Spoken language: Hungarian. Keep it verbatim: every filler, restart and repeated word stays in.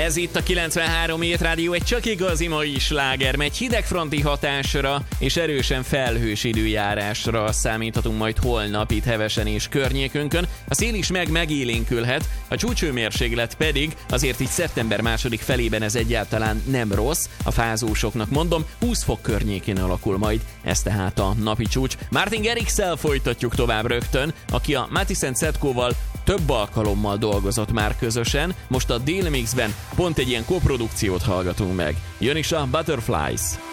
Ez itt a kilencvenhárom Hét Rádió, egy csak igazi mai sláger, megy hidegfronti hatásra és erősen felhős időjárásra számíthatunk majd holnap itt Hevesen és környékünkön. A szél is meg megélénkülhet, a csúcshőmérséklet pedig azért így szeptember második felében ez egyáltalán nem rossz, a fázósoknak mondom, húsz fok környékén alakul majd, ez tehát a napi csúcs. Martin Garrixsel folytatjuk tovább rögtön, aki a Mathis and Setkoval több alkalommal dolgozott már közösen, most a Dél Mixben pont egy ilyen koprodukciót hallgatunk meg. Jön is a Butterflies.